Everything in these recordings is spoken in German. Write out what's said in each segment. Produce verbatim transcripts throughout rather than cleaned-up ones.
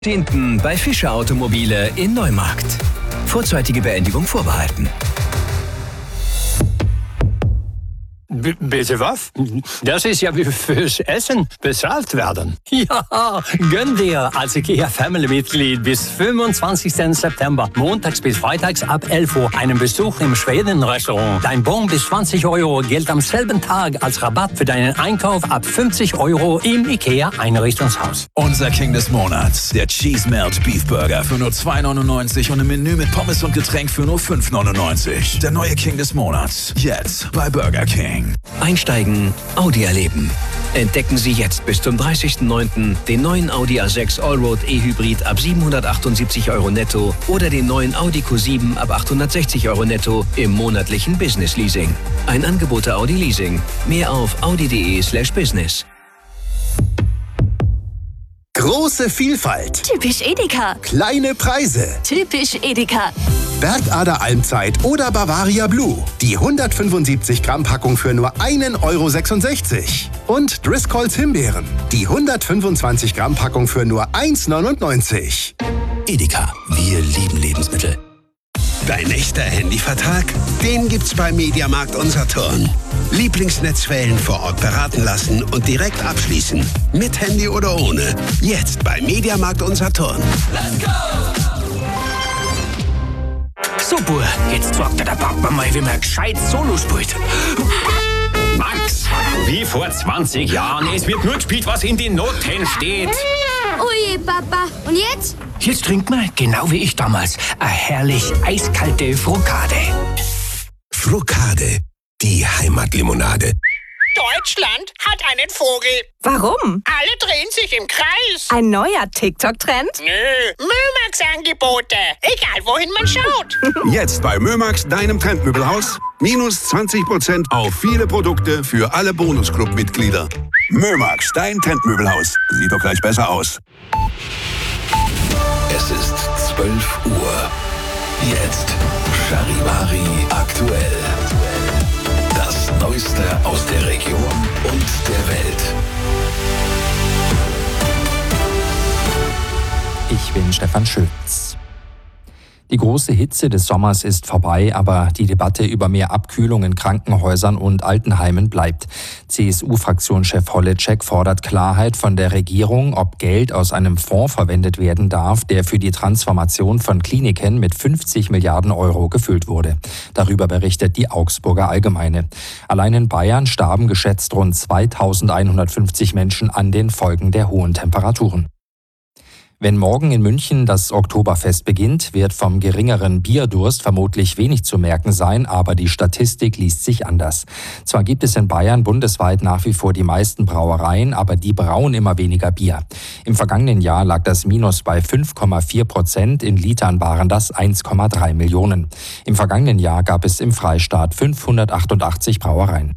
Hinten bei Fischer Automobile in Neumarkt. Vorzeitige Beendigung vorbehalten. B- bitte was? Das ist ja wie fürs Essen bezahlt werden. Ja, gönn dir als IKEA-Family-Mitglied bis fünfundzwanzigsten September, montags bis freitags ab elf Uhr, einen Besuch im Schweden-Restaurant. Dein Bon bis zwanzig Euro gilt am selben Tag als Rabatt für deinen Einkauf ab fünfzig Euro im IKEA-Einrichtungshaus. Unser King des Monats, der Cheese Melt Beef Burger für nur zwei neunundneunzig und ein Menü mit Pommes und Getränk für nur fünf neunundneunzig. Der neue King des Monats, jetzt bei Burger King. Einsteigen, Audi erleben. Entdecken Sie jetzt bis zum dreißigsten neunten den neuen Audi A sechs Allroad E-Hybrid ab siebenhundertachtundsiebzig Euro netto oder den neuen Audi Q sieben ab achthundertsechzig Euro netto im monatlichen Business Leasing. Ein Angebot der Audi Leasing. Mehr auf audi.de slash business. Große Vielfalt. Typisch Edeka. Kleine Preise. Typisch Edeka. Bergader Almzeit oder Bavaria Blue. Die hundertfünfundsiebzig Gramm Packung für nur einen Euro sechsundsechzig. Und Driscolls Himbeeren. Die hundertfünfundzwanzig Gramm Packung für nur eins neunundneunzig. Edeka, wir lieben Lebensmittel. Dein echter Handyvertrag? Den gibt's bei Mediamarkt und Saturn. Lieblingsnetzwellen vor Ort beraten lassen und direkt abschließen. Mit Handy oder ohne. Jetzt bei Mediamarkt und Saturn. Let's go! Super, jetzt sorgt der Papa mal, wie man gescheit Solo spielt. Max, wie vor zwanzig Jahren. Es wird nur gespielt, was in den Noten steht. Oje, Papa. Und jetzt? Jetzt trinkt man, genau wie ich damals, eine herrlich eiskalte Frukade. Frukade, die Heimatlimonade. Deutschland hat einen Vogel. Warum? Alle drehen sich im Kreis. Ein neuer TikTok-Trend? Nö, Mömax-Angebote. Egal, wohin man schaut. Jetzt bei Mömax, deinem Trendmöbelhaus. Minus zwanzig Prozent auf viele Produkte für alle Bonusclub-Mitglieder. Mömax, dein Trendmöbelhaus. Sieht doch gleich besser aus. Es ist zwölf Uhr. Jetzt Charivari aktuell. Das Neueste aus der Region und der Welt. Ich bin Stefan Schütz. Die große Hitze des Sommers ist vorbei, aber die Debatte über mehr Abkühlung in Krankenhäusern und Altenheimen bleibt. C S U-Fraktionschef Holleczek fordert Klarheit von der Regierung, ob Geld aus einem Fonds verwendet werden darf, der für die Transformation von Kliniken mit fünfzig Milliarden Euro gefüllt wurde. Darüber berichtet die Augsburger Allgemeine. Allein in Bayern starben geschätzt rund zweitausendeinhundertfünfzig Menschen an den Folgen der hohen Temperaturen. Wenn morgen in München das Oktoberfest beginnt, wird vom geringeren Bierdurst vermutlich wenig zu merken sein, aber die Statistik liest sich anders. Zwar gibt es in Bayern bundesweit nach wie vor die meisten Brauereien, aber die brauen immer weniger Bier. Im vergangenen Jahr lag das Minus bei fünf Komma vier Prozent, in Litern waren das eins Komma drei Millionen. Im vergangenen Jahr gab es im Freistaat fünfhundertachtundachtzig Brauereien.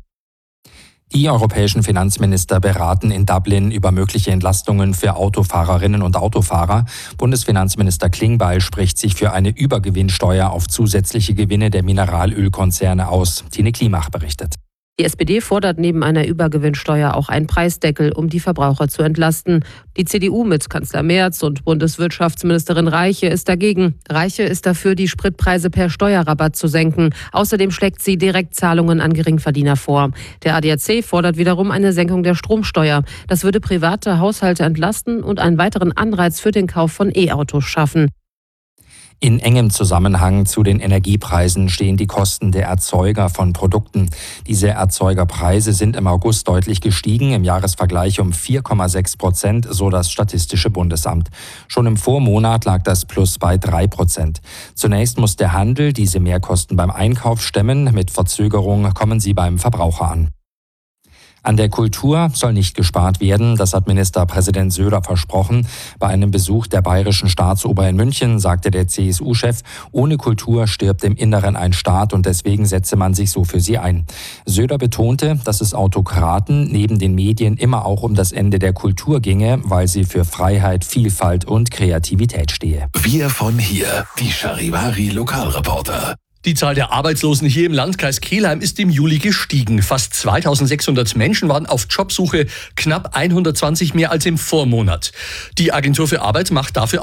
Die europäischen Finanzminister beraten in Dublin über mögliche Entlastungen für Autofahrerinnen und Autofahrer. Bundesfinanzminister Klingbeil spricht sich für eine Übergewinnsteuer auf zusätzliche Gewinne der Mineralölkonzerne aus. Tine Klimach berichtet. Die S P D fordert neben einer Übergewinnsteuer auch einen Preisdeckel, um die Verbraucher zu entlasten. Die C D U mit Kanzler Merz und Bundeswirtschaftsministerin Reiche ist dagegen. Reiche ist dafür, die Spritpreise per Steuerrabatt zu senken. Außerdem schlägt sie Direktzahlungen an Geringverdiener vor. Der A D A C fordert wiederum eine Senkung der Stromsteuer. Das würde private Haushalte entlasten und einen weiteren Anreiz für den Kauf von E-Autos schaffen. In engem Zusammenhang zu den Energiepreisen stehen die Kosten der Erzeuger von Produkten. Diese Erzeugerpreise sind im August deutlich gestiegen, im Jahresvergleich um vier Komma sechs Prozent, so das Statistische Bundesamt. Schon im Vormonat lag das Plus bei drei Prozent. Zunächst muss der Handel diese Mehrkosten beim Einkauf stemmen. Mit Verzögerung kommen sie beim Verbraucher an. An der Kultur soll nicht gespart werden, das hat Ministerpräsident Söder versprochen. Bei einem Besuch der Bayerischen Staatsoper in München sagte der C S U-Chef, ohne Kultur stirbt im Inneren ein Staat und deswegen setze man sich so für sie ein. Söder betonte, dass es Autokraten neben den Medien immer auch um das Ende der Kultur ginge, weil sie für Freiheit, Vielfalt und Kreativität stehe. Wir von hier, die Charivari Lokalreporter. Die Zahl der Arbeitslosen hier im Landkreis Kelheim ist im Juli gestiegen. Fast zweitausendsechshundert Menschen waren auf Jobsuche, knapp hundertzwanzig mehr als im Vormonat. Die Agentur für Arbeit macht dafür